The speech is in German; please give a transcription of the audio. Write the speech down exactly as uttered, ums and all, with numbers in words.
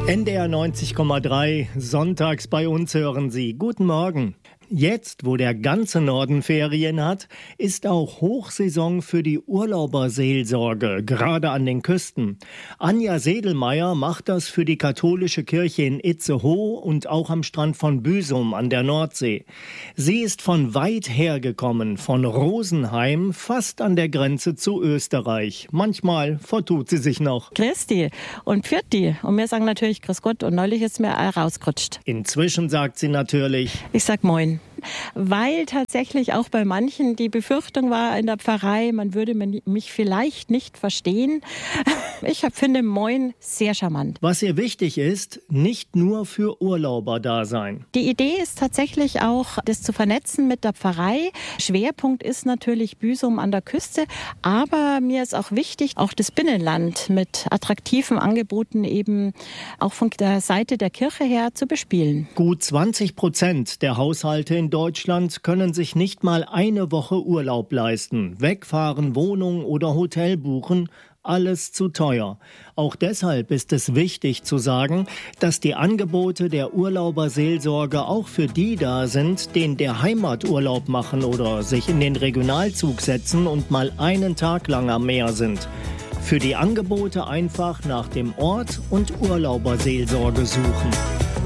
N D R neunzig Komma drei, sonntags bei uns hören Sie. Guten Morgen. Jetzt, wo der ganze Norden Ferien hat, ist auch Hochsaison für die Urlauberseelsorge, gerade an den Küsten. Anja Sedelmeier macht das für die katholische Kirche in Itzehoe und auch am Strand von Büsum an der Nordsee. Sie ist von weit her gekommen, von Rosenheim, fast an der Grenze zu Österreich. Manchmal vertut sie sich noch. Christi und Pfirti. Und wir sagen natürlich Grüß Gott und neulich ist mir auch rausgerutscht. Inzwischen sagt sie natürlich: Ich sag Moin. Weil tatsächlich auch bei manchen die Befürchtung war in der Pfarrei, man würde mich vielleicht nicht verstehen. Ich finde Moin sehr charmant. Was ihr wichtig ist, nicht nur für Urlauber da sein. Die Idee ist tatsächlich auch, das zu vernetzen mit der Pfarrei. Schwerpunkt ist natürlich Büsum an der Küste, aber mir ist auch wichtig, auch das Binnenland mit attraktiven Angeboten eben auch von der Seite der Kirche her zu bespielen. Gut zwanzig Prozent der Haushalte in Deutschland können sich nicht mal eine Woche Urlaub leisten. Wegfahren, Wohnung oder Hotel buchen, alles zu teuer. Auch deshalb ist es wichtig zu sagen, dass die Angebote der Urlauberseelsorge auch für die da sind, die der Heimaturlaub machen oder sich in den Regionalzug setzen und mal einen Tag lang am Meer sind. Für die Angebote einfach nach dem Ort und Urlauberseelsorge suchen.